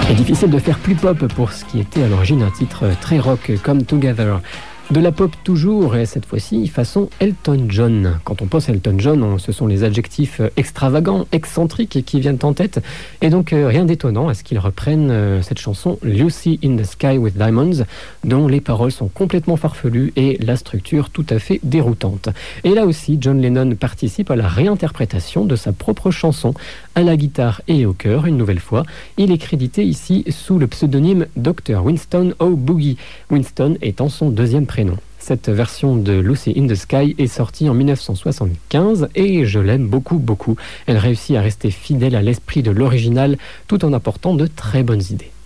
Et difficile de faire plus pop pour ce qui était à l'origine un titre très rock comme Together. De la pop toujours, et cette fois-ci façon Elton John. Quand on pense Elton John, ce sont les adjectifs extravagants, excentriques qui viennent en tête. Et donc rien d'étonnant à ce qu'ils reprennent cette chanson Lucy in the Sky with Diamonds, dont les paroles sont complètement farfelues et la structure tout à fait déroutante. Et là aussi, John Lennon participe à la réinterprétation de sa propre chanson, à la guitare et au chœur, une nouvelle fois. Il est crédité ici sous le pseudonyme Dr. Winston O'Boogie, Winston étant son deuxième prénom. Cette version de Lucy in the Sky est sortie en 1975 et je l'aime beaucoup. Elle réussit à rester fidèle à l'esprit de l'original tout en apportant de très bonnes idées.